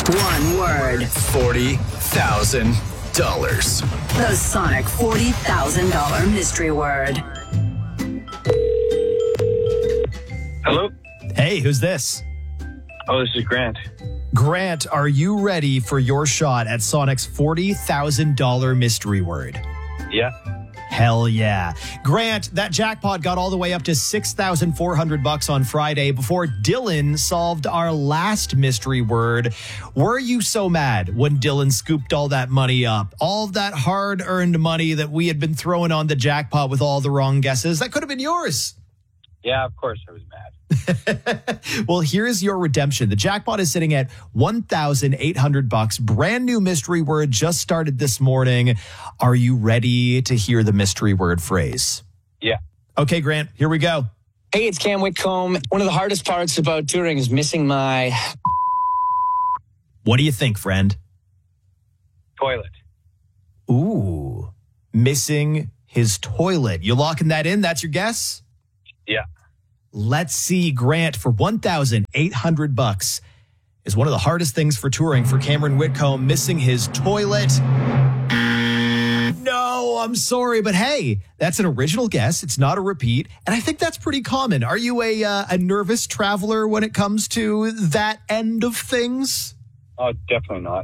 One word. $40,000. The Sonic $40,000 mystery word. Hello? Hey, who's this? Oh, this is Grant. Grant, are you ready for your shot at Sonic's $40,000 mystery word? Yeah. Hell yeah. Grant, that jackpot got all the way up to $6,400 on Friday before Dylan solved our last mystery word. Were you so mad when Dylan scooped all that money up? All of that hard-earned money that we had been throwing on the jackpot with all the wrong guesses? That could have been yours. Yeah, of course I was mad. Well, here's your redemption. The jackpot is sitting at $1,800. Brand new mystery word just started this morning. Are you ready to hear the mystery word phrase? Yeah. Okay, Grant, here we go. Hey, it's Cam Whitcomb. One of the hardest parts about touring is missing my... What do you think, friend? Toilet. Ooh, missing his toilet. You locking that in? That's your guess? Yeah. Let's see, Grant, for $1,800 is one of the hardest things for touring for Cameron Whitcomb, missing his toilet. No, I'm sorry, but hey, that's an original guess. It's not a repeat, and I think that's pretty common. Are you a nervous traveler when it comes to that end of things? Oh, definitely not.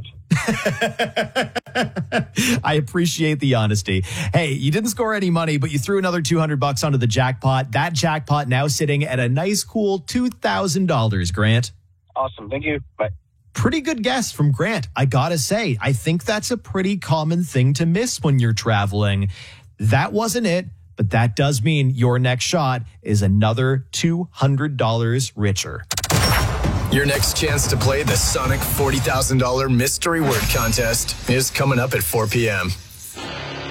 I appreciate the honesty. Hey, you didn't score any money, but you threw another $200 onto the jackpot. That jackpot now sitting at a nice, cool $2,000, Grant. Awesome. Thank you. Bye. Pretty good guess from Grant. I gotta say, I think that's a pretty common thing to miss when you're traveling. That wasn't it, but that does mean your next shot is another $200 richer. Your next chance to play the Sonic $40,000 mystery word contest is coming up at 4 p.m.